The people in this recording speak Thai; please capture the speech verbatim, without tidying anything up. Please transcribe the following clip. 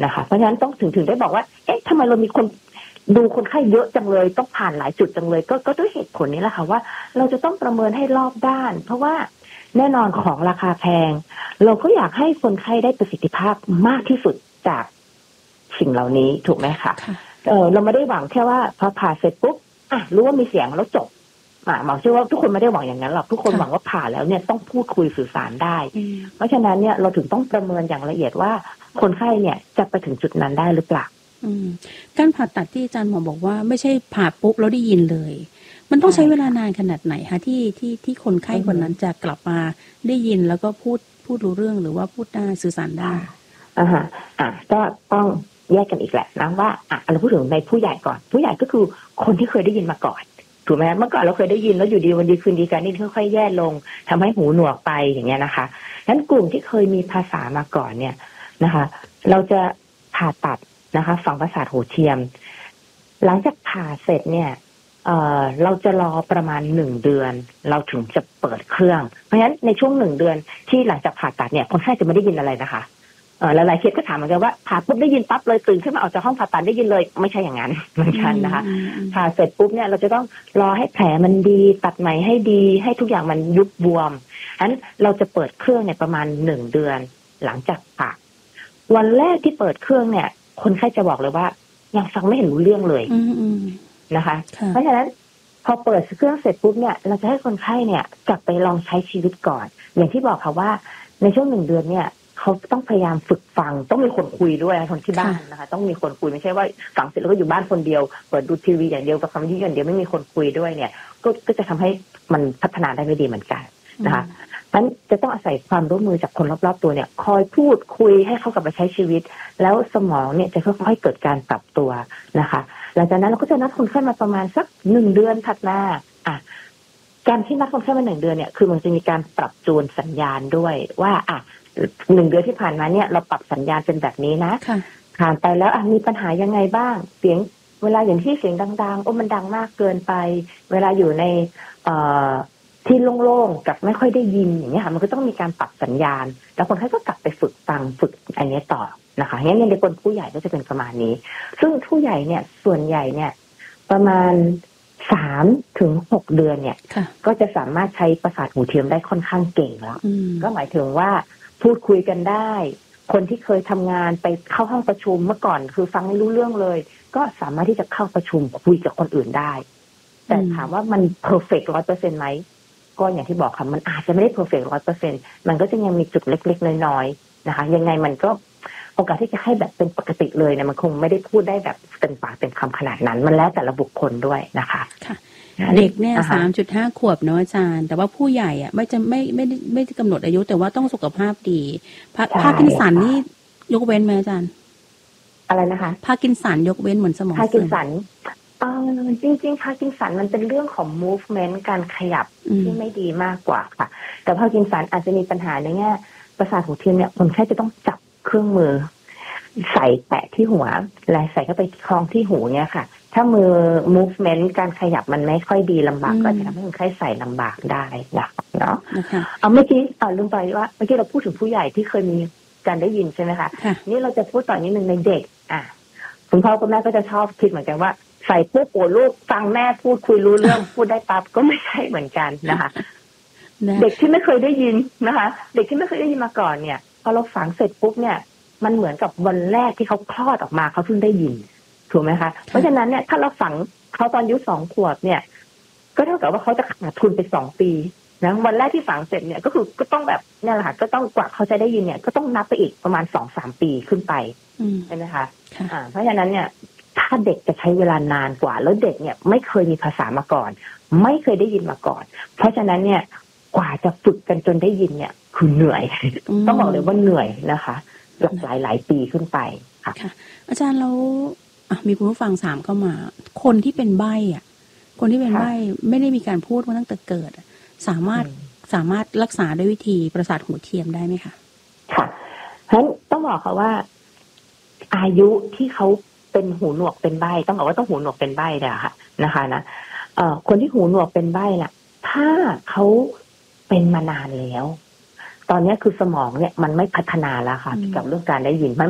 นะคะเพราะฉะนั้นต้องถึงถึงได้บอกว่าเอ๊ะทำไมเรามีคนดูคนไข้เยอะจังเลยต้องผ่านหลายจุดจังเลยก็ก็ด้วยเหตุผลนี้แหละค่ะว่าเราจะต้องประเมินให้รอบด้านเพราะว่าแน่นอนของราคาแพงเราก็อยากให้คนไข้ได้ประสิทธิภาพมากที่สุดจากสิ่งเหล่านี้ถูกไหมคะเออเราไม่ได้หวังแค่ว่าพอผ่าเสร็จปุ๊บอ่ะรู้ว่ามีเสียงแล้วจบอ่ะหมอเชื่อว่าทุกคนไม่ได้หวังอย่างนั้นหรอกทุกคนหวังว่าผ่าแล้วเนี่ยต้องพูดคุยสื่อสารได้เพราะฉะนั้นเนี่ยเราถึงต้องประเมินอย่างละเอียดว่าคนไข้เนี่ยจะไปถึงจุดนั้นได้หรือเปล่าการผ่าตัดที่อาจารย์หมอบอกว่าไม่ใช่ผ่าปุ๊บแล้วได้ยินเลยมันต้องใช้เวลานานขนาดไหนคะที่ที่ที่คนไข้คนนั้นจะกลับมาได้ยินแล้วก็พูดพูดรู้เรื่องหรือว่าพูดได้สื่อสารได้อ่าฮะอ่ะก็ต้องแยกกันอีกแหละนะว่าอ่ะเราพูดถึงในผู้ใหญ่ก่อนผู้ใหญ่ก็คือคนที่เคยได้ยินมาก่อนถูกไหมเมื่อก่อนเราเคยได้ยินแล้วอยู่ดีวันดีคืนดีกันนี่ค่อยๆแย่ลงทำให้หูหนวกไปอย่างเงี้ยนะคะงั้นกลุ่มที่เคยมีภาษามาก่อนเนี่ยนะคะเราจะผ่าตัดนะคะฝังประสาทหูเทียมหลังจากผ่าเสร็จเนี่ยเอ่อเราจะรอประมาณหนึ่งเดือนเราถึงจะเปิดเครื่องเพราะฉะนั้นในช่วงหนึ่งเดือนที่หลังจากผ่าตัดเนี่ยคนไข้จะไม่ได้ยินอะไรนะคะเออหลายๆเคสก็ถามเหมือนกันว่าผ่าปุ๊บได้ยินปั๊บเลยตื่นขึ้นมาออกจากห้องผ่าตัดได้ยินเลยไม่ใช่อย่างนั้นเหมือนกันนะคะผ่าเสร็จปุ๊บเนี่ยเราจะต้องรอให้แผลมันดีตัดไหมให้ดีให้ทุกอย่างมันยุบบวมฉะนั้นเราจะเปิดเครื่องในประมาณหนึ่งเดือนหลังจากผ่าวันแรกที่เปิดเครื่องเนี่ยคนไข้จะบอกเลยว่ายังฟังไม่เห็นรู้เรื่องเลยนะคะเพราะฉะนั้นพอเปิดเครื่องเสร็จปุ๊บเนี่ยเราจะให้คนไข้เนี่ยกลับไปลองใช้ชีวิตก่อนอย่างที่บอกค่ะว่าในช่วงหนึ่งเดือนเนี่ยเขาต้องพยายามฝึกฟังต้องมีคนคุยด้วยคนที่บ้านนะคะต้องมีคนคุยไม่ใช่ว่าฟังเสร็จแล้วก็อยู่บ้านคนเดียวเปิดดูทีวีอย่างเดียวกับฟังวิทยุอย่างเดียวไม่มีคนคุยด้วยเนี่ยก็ก็จะทำให้มันพัฒนาได้ไม่ดีเหมือนกันนะคะนั้นจะต้องอาศัยความร่วมมือจากคนรอบๆตัวเนี่ยคอยพูดคุยให้เขากลับมาใช้ชีวิตแล้วสมองเนี่ยจะค่อยๆเกิดการปรับตัวนะคะหลังจากนั้นเราก็จะนัดคนไข้มาประมาณสักหนึ่งเดือนถัดมาอ่ะการที่นัดคนไข้มาหนึ่งเดือนเนี่ยคือมันจะมีการปรับจูนสัญญาณด้วยว่าอ่ะหนึ่งเดือนที่ผ่านมาเนี่ยเราปรับสัญญาณเป็นแบบนี้นะผ่านไปแล้วอ่ะมีปัญหายังไงบ้างเสียงเวลาอย่างที่เสียงดังๆโอ้มันดังมากเกินไปเวลาอยู่ในเอ่อที่โล่งๆกับไม่ค่อยได้ยินอย่างเงี้ยค่ะมันก็ต้องมีการปรับสัญญาณแล้วคนไข้ก็กลับไปฝึกฟังฝึกอันนี้ต่อนะคะงั้นในคนผู้ใหญ่ก็จะเป็นประมาณนี้ซึ่งผู้ใหญ่เนี่ยส่วนใหญ่เนี่ยประมาณสามถึงหกเดือนเนี่ยก็จะสามารถใช้ประสาทหูเทียมได้ค่อนข้างเก่งแล้วก็หมายถึงว่าพูดคุยกันได้คนที่เคยทำงานไปเข้าห้องประชุมเมื่อก่อนคือฟังไม่รู้เรื่องเลยก็สามารถที่จะเข้าประชุมคุยกับคนอื่นได้แต่ถามว่ามันเพอร์เฟกต์ร้อยเปอร์เซ็นต์ไหมก็อย่างที่บอกค่ะมันอาจจะไม่ได้เพอร์เฟกต์ร้อยเปอร์เซ็นต์มันก็จะยังมีจุดเล็กๆน้อยๆนะคะยังไงมันก็โอกาสที่จะให้แบบเป็นปกติเลยเนี่ยมันคงไม่ได้พูดได้แบบเต็มปากเต็มคำขนาดนั้นมันแล้วแต่ละบุคคลด้วยนะคะเด็กเนี่ย สามจุดห้า ขวบเนาะอาจารย์แต่ว่าผู้ใหญ่อ่ะไม่จะไม่ไม่ได้ไม่ได้กำหนดอายุแต่ว่าต้องสุขภาพดีพาร์กินสันนี่ยกเว้นไหมอาจารย์อะไรนะคะพาร์กินสันยกเว้นเหมือนสมองพาร์กินสันเออจริงๆพาร์กินสันมันเป็นเรื่องของ movement การขยับที่ไม่ดีมากกว่าค่ะแต่พาร์กินสันอาจจะมีปัญหาในแง่ประสาทหูเทียมเนี่ยคนไข้จะต้องจับเครื่องมือใส่แปะที่หัวและใส่เข้าไปคล้องที่หูเนี่ยค่ะถ้ามือ movement การขยับมันไม่ค่อยดีลำบากก็จะทำให้คนไข้ใส่ลำบากได้นะเนาะเอาเมื่อกี้เอาลืมไปว่าเมื่อกี้เราพูดถึงผู้ใหญ่ที่เคยมีการได้ยินใช่ไหมคะนี่เราจะพูดต่อนิดนึงในเด็กอ่ะคุณพ่อคุณแม่ก็จะชอบคิดเหมือนกันว่าใส่ปุ๊บโอ้ลูกฟังแม่พูดคุยรู้เรื่องพูดได้ปั๊บก็ไม่ใช่เหมือนกันนะคะเด็กที่ไม่เคยได้ยินนะคะเด็กที่ไม่เคยได้ยินมาก่อนเนี่ยพอเราฝังเสร็จปุ๊บเนี่ยมันเหมือนกับวันแรกที่เขาคลอดออกมาเขาเพิ่งได้ยินถูกไหมคะเพราะฉะนั้นเนี่ยถ้าเราฝังเขาตอนอายุสองขวบเนี่ยก็เท่ากับว่าเขาจะขาดทุนไปสองปีนะวันแรกที่ฝังเสร็จเนี่ยก็คือก็ต้องแบบนี่แหละค่ะก็ต้องกว่าเขาจะได้ยินเนี่ยก็ต้องนับไปอีกประมาณสองสามปีขึ้นไปใช่ไหมคะอ่าเพราะฉะนั้นเนี่ยถ้าเด็กจะใช้เวลานานกว่าแล้วเด็กเนี่ยไม่เคยมีภาษามาก่อนไม่เคยได้ยินมาก่อนเพราะฉะนั้นเนี่ยกว่าจะฝึกกันจนได้ยินเนี่ยคือเหนื่อยต้องบอกเลยว่าเหนื่อยนะคะหลายหลายหลายปีขึ้นไปค่ะอาจารย์แล้วมีคุณผู้ฟังถามเข้ามาคนที่เป็นใบ้อะคนที่เป็นใบ้ไม่ได้มีการพูดมาตั้งแต่เกิดสามารถสามารถรักษาด้วยวิธีประสาทหูเทียมได้ไหมคะค่ะเพราะฉะนั้นต้องบอกค่ะว่าอายุที่เขาเป็นหูหนวกเป็นใบ้ต้องบอกว่าต้องหูหนวกเป็นใบ้เลยค่ะนะคะนะเอ่อคนที่หูหนวกเป็นใบ้น่ะถ้าเขาเป็นมานานแล้วตอนนี้คือสมองเนี่ยมันไม่พัฒนาแล้วค่ะกับเรื่องการได้ยิน